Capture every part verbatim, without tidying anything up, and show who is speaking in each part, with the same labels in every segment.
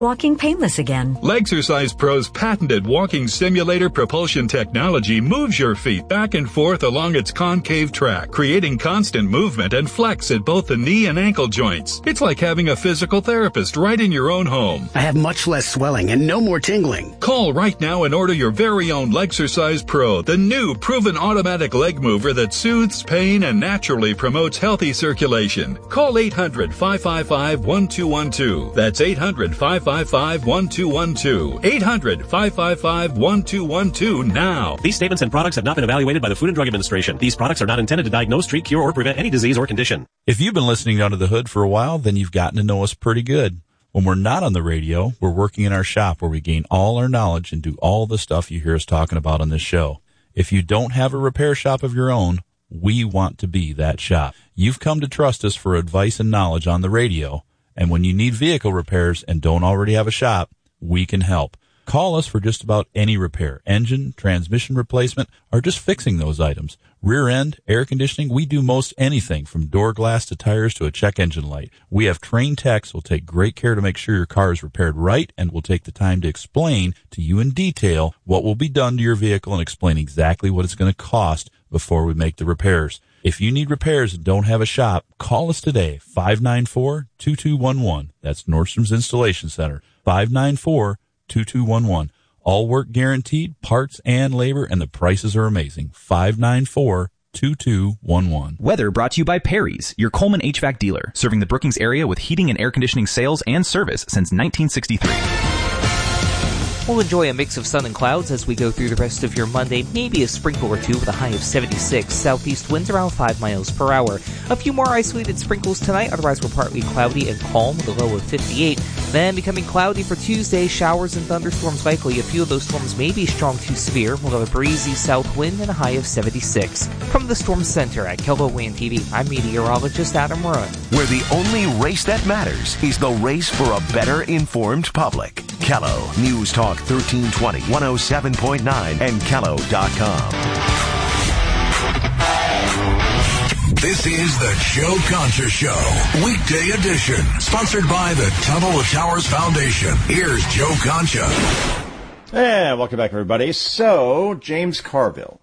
Speaker 1: walking painless again.
Speaker 2: Legsercise Pro's patented walking simulator propulsion technology moves your feet back and forth along its concave track, creating constant movement and flex at both the knee and ankle joints. It's like having a physical therapist right in your own home.
Speaker 3: I have much less swelling and no more tingling.
Speaker 2: Call right now and order your very own Legsercise Pro, the new proven automatic leg mover that soothes pain and naturally promotes healthy circulation. Call eight hundred, five five five, one two one two. That's eight hundred, five five five, one two one two. eight hundred, five five five, one two one two now.
Speaker 4: These statements and products have not been evaluated by the Food and Drug Administration. These products are not intended to diagnose, treat, cure, or prevent any disease or condition.
Speaker 5: If you've been listening Under the Hood for a while, then you've gotten to know us pretty good. When we're not on the radio, we're working in our shop where we gain all our knowledge and do all the stuff you hear us talking about on this show. If you don't have a repair shop of your own, we want to be that shop. You've come to trust us for advice and knowledge on the radio. And when you need vehicle repairs and don't already have a shop, we can help. Call us for just about any repair, engine, transmission replacement, or just fixing those items. Rear end, air conditioning, we do most anything from door glass to tires to a check engine light. We have trained techs who will take great care to make sure your car is repaired right and will take the time to explain to you in detail what will be done to your vehicle and explain exactly what it's going to cost before we make the repairs. If you need repairs and don't have a shop, call us today, five nine four, two two one one. That's Nordstrom's Installation Center, five nine four, two two one one. All work guaranteed, parts and labor, and the prices are amazing. five nine four, two two one one.
Speaker 6: Weather brought to you by Perry's, your Coleman H V A C dealer, serving the Brookings area with heating and air conditioning sales and service since nineteen sixty-three.
Speaker 7: We'll enjoy a mix of sun and clouds as we go through the rest of your Monday, maybe a sprinkle or two with a high of seventy-six. Southeast winds around five miles per hour. A few more isolated sprinkles tonight, otherwise we're partly cloudy and calm with a low of fifty-eight. Then becoming cloudy for Tuesday, showers and thunderstorms likely. A few of those storms may be strong to severe. We'll have a breezy south wind and a high of seventy-six. From the Storm Center at KELO-WAN T V, I'm meteorologist Adam Run.
Speaker 8: Where the only race that matters is the race for a better informed public. KELO News Talk thirteen twenty, one oh seven point nine, and Kello dot com.
Speaker 9: This is the Joe Concha Show, weekday edition, sponsored by the Tunnel to Towers Foundation. Here's Joe Concha.
Speaker 10: And welcome back, everybody. So, James Carville.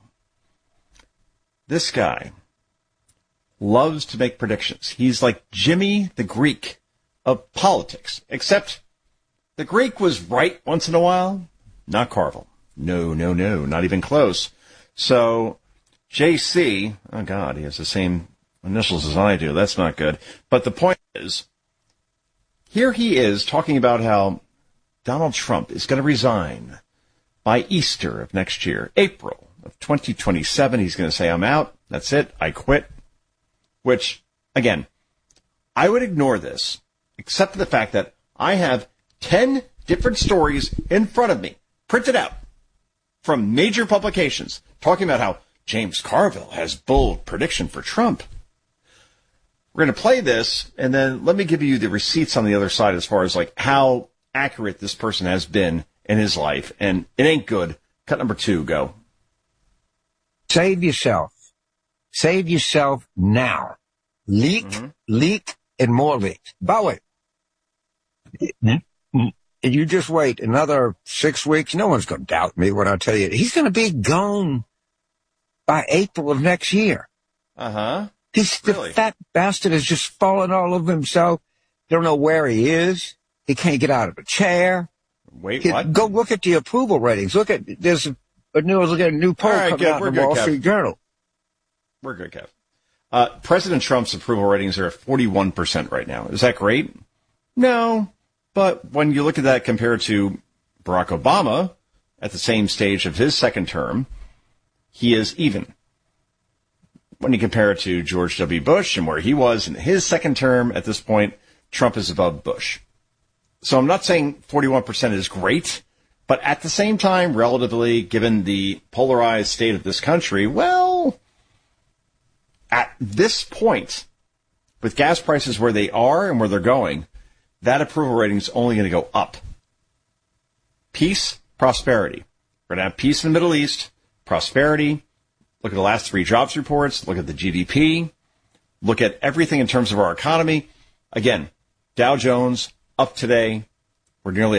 Speaker 10: This guy loves to make predictions. He's like Jimmy the Greek of politics, except the Greek was right once in a while, not Carville. No, no, no, not even close. So, J C, oh God, he has the same initials as I do. That's not good. But the point is, here he is talking about how Donald Trump is going to resign by Easter of next year, April of twenty twenty-seven. He's going to say, I'm out. That's it. I quit. Which, again, I would ignore this, except for the fact that I have ten different stories in front of me, printed out, from major publications, talking about how James Carville has bold prediction for Trump. We're going to play this, and then let me give you the receipts on the other side as far as like how accurate this person has been in his life, and it ain't good. Cut number two, go.
Speaker 11: Save yourself. Save yourself now. Leak, mm-hmm. leak, and more leaks. Bowie. Mm-hmm. You just wait another six weeks. No one's going to doubt me when I tell you. He's going to be gone by April of next year.
Speaker 10: Uh-huh.
Speaker 11: He's, really? The fat bastard has just fallen all over himself. Don't know where he is. He can't get out of a chair.
Speaker 10: Wait,
Speaker 11: he,
Speaker 10: what?
Speaker 11: Go look at the approval ratings. Look at, there's a, a new, look at a new poll right, coming good. out We're in the good, Wall Kev. Street Journal.
Speaker 10: We're good, Kev. Uh, President Trump's approval ratings are at forty-one percent right now. Is that great? No. But when you look at that compared to Barack Obama at the same stage of his second term, he is even. When you compare it to George W. Bush and where he was in his second term, at this point, Trump is above Bush. So I'm not saying forty-one percent is great, but at the same time, relatively, given the polarized state of this country, well, at this point, with gas prices where they are and where they're going, that approval rating is only going to go up. Peace, prosperity. We're going to have peace in the Middle East, prosperity. Look at the last three jobs reports. Look at the G D P. Look at everything in terms of our economy. Again, Dow Jones up today, We're nearly